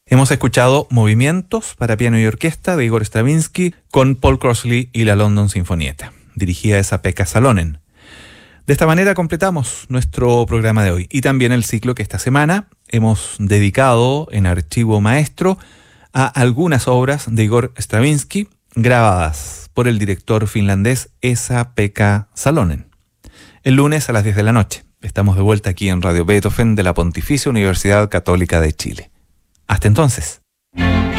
Hemos escuchado Movimientos para piano y orquesta de Igor Stravinsky con Paul Crossley y la London Sinfonietta, dirigida a Pekka Salonen. De esta manera completamos nuestro programa de hoy y también el ciclo que esta semana hemos dedicado en Archivo Maestro a algunas obras de Igor Stravinsky grabadas por el director finlandés Esa-Pekka Salonen. El lunes a las 10 de la noche estamos de vuelta aquí en Radio Beethoven de la Pontificia Universidad Católica de Chile. Hasta entonces.